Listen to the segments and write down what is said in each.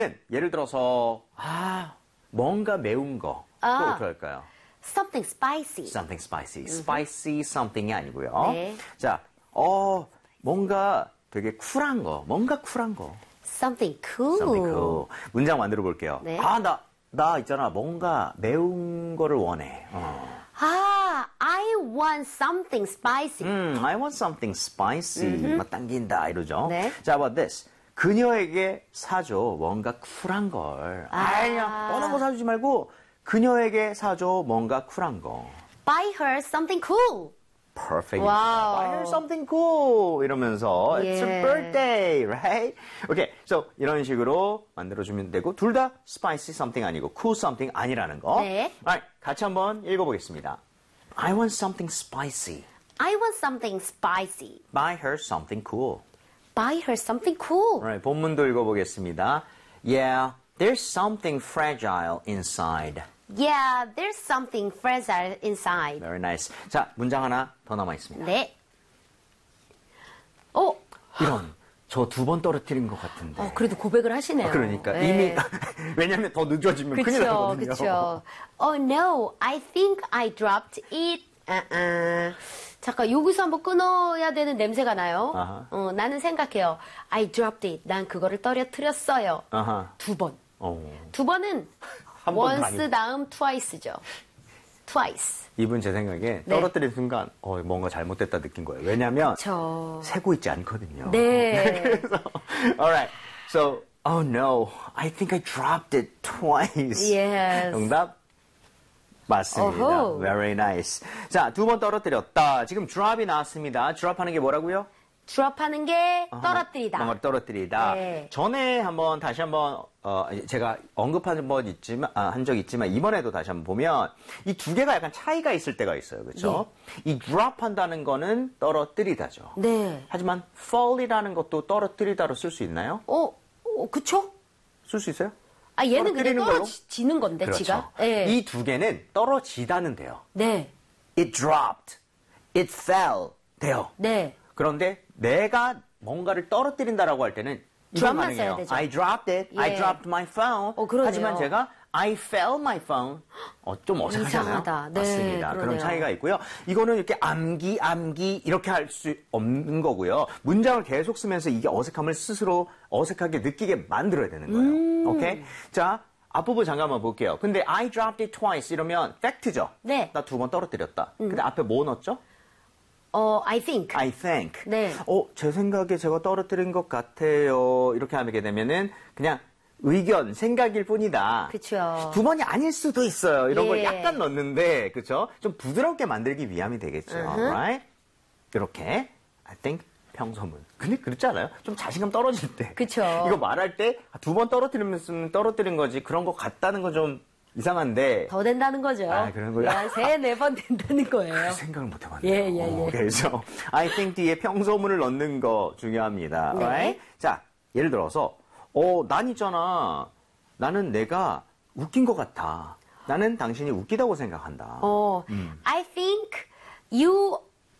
예를 들어서 뭔가 매운 거. 또 어떻게 할까요? Something spicy. Something spicy. Spicy something이 아니고요. 네. 자, 뭔가 되게 쿨한 거. 뭔가 쿨한 거. Something cool. Something cool. 문장 만들어 볼게요. 네. 나 있잖아. 뭔가 매운 거를 원해. I want something spicy. I want something spicy. 막 당긴다 이러죠. 네. 자, about this. 그녀에게 사줘. 뭔가 쿨한 걸. 그냥 뻔한 거 사주지 말고 그녀에게 사줘. 뭔가 쿨한 거. Buy her something cool. Perfect. Wow. Buy her something cool. 이러면서 It's her birthday, right? Okay, so 이런 식으로 만들어주면 되고 둘 다 spicy something 아니고 cool something 아니라는 거. 네. Alright, 같이 한번 읽어보겠습니다. I want something spicy. I want something spicy. Buy her something cool. Buy her something cool. Alright, 본문도 읽어보겠습니다. Yeah, there's something fragile inside. Yeah, there's something fragile inside. Very nice. 자, 문장 하나 더 남아 있습니다. 네. 이런, 저 2번 떨어뜨린 것 같은데. 그래도 고백을 하시네요. 그러니까 네. 이미 왜냐면 더 늦어지면 큰일 나거든요. 그쵸. Oh no, I think I dropped it. 잠깐 여기서 한번 끊어야 되는 냄새가 나요. 나는 생각해요. I dropped it. 난 그거를 떨어뜨렸어요. 두 번. 두 번은 한 번도 once 아니고. 다음 twice죠. twice. 이분 제 생각에 떨어뜨린 순간 뭔가 잘못됐다 느낀 거예요. 왜냐면 세고 있지 않거든요. 네. 그래서 alright. So, oh no, I think I dropped it twice. Yes. 정답 맞습니다. 어허. Very nice. 자, 2번 떨어뜨렸다. 지금 drop이 나왔습니다. drop하는 게 뭐라고요? 드롭하는 게 떨어뜨리다. 뭔가를 떨어뜨리다. 네. 전에 다시 한번 제가 언급한 한 적 있지만 이번에도 다시 한번 보면 이 두 개가 약간 차이가 있을 때가 있어요. 그렇죠? 이 drop 한다는 거는 떨어뜨리다죠. 네. 하지만 fall이라는 것도 떨어뜨리다로 쓸 수 있나요? 그쵸? 쓸 쓸 수 있어요? 얘는 그냥 떨어뜨리는 걸로? 떨어지는 건데, 그렇죠. 지가. 네. 이 두 개는 떨어지다는 돼요. 네. It dropped. It fell. 돼요. 네. 그런데 내가 뭔가를 떨어뜨린다라고 할 때는 이건 drop만 써야 가능해요. 되죠. I dropped it. I 예. dropped my phone. 그러네요. 하지만 제가 I fell my phone. 좀 어색하잖아요. 이상하다. 네, 맞습니다. 그런 그러네요. 차이가 있고요. 이거는 이렇게 암기 이렇게 할 수 없는 거고요. 문장을 계속 쓰면서 이게 어색함을 스스로 어색하게 느끼게 만들어야 되는 거예요. 오케이? 자, 앞부분 잠깐만 볼게요. 근데 I dropped it twice 이러면 팩트죠? 네. 나 2번 떨어뜨렸다. 근데 앞에 뭐 넣었죠? I think. I think. 네. 제 생각에 제가 떨어뜨린 것 같아요. 이렇게 하게 되면은 그냥 의견, 생각일 뿐이다. 그쵸. 2번이 아닐 수도 있어요. 이런 걸 예. 약간 넣는데, 그쵸? 좀 부드럽게 만들기 위함이 되겠죠. Right? 이렇게. I think 평소문. 근데 그렇지 않아요? 좀 자신감 떨어질 때. 그쵸. 이거 말할 때 2번 떨어뜨리면 떨어뜨린 거지. 그런 거 같다는 건 좀 이상한데. 더 된다는 거죠. 그런 거요? 한 3, 4번 된다는 거예요. 생각을 못 해봤네요. 예. 그래서 I think 뒤에 평소문을 넣는 거 중요합니다. 네. Right? 자, 예를 들어서 난 있잖아. 나는 내가 웃긴 것 같아. 나는 당신이 웃기다고 생각한다. I think you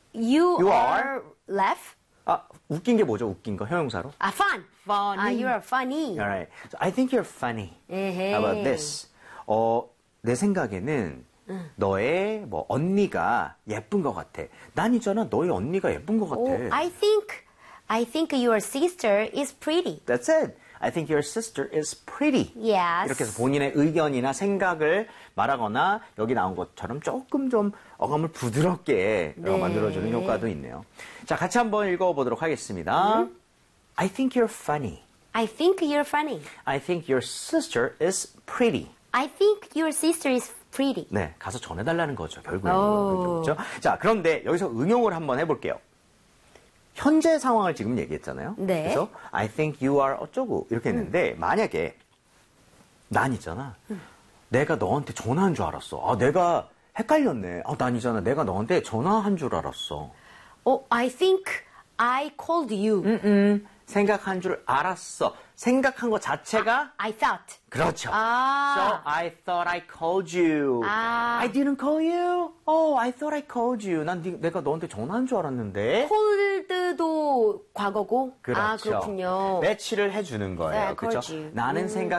are laugh. 웃긴 게 뭐죠? 웃긴 거 형용사로? Fun. Funny. You are funny. Alright. So I think you're funny. 에헤이. How about this? 내 생각에는 너의 언니가 예쁜 것 같아. 난 있잖아. 너의 언니가 예쁜 것 같아. I think your sister is pretty. That's it. I think your sister is pretty. Yes. 이렇게 해서 본인의 의견이나 생각을 말하거나 여기 나온 것처럼 조금 좀 어감을 부드럽게 만들어주는 효과도 있네요. 자, 같이 한번 읽어보도록 하겠습니다. I think you're funny. I think you're funny. I think your sister is pretty. I think your sister is pretty. 네, 가서 전해달라는 거죠, 결국에는. 그렇죠? 자, 그런데 여기서 응용을 한번 해볼게요. 현재 상황을 지금 얘기했잖아요. 네. 그래서 I think you are 어쩌고 이렇게 했는데 만약에 난 있잖아. 내가 너한테 전화한 줄 알았어. 내가 헷갈렸네. 난 있잖아. 내가 너한테 전화한 줄 알았어. I think I called you. 생각한 줄 알았어. 생각한 것 자체가 I thought. 그렇죠. So I thought I called you. I didn't call you. I thought I called you. 난 내가 너한테 전화한 줄 알았는데. called도 과거고. 그렇죠. 그렇군요. 매치를 해주는 거예요. Yeah, I 그렇죠? called you. 나는 생각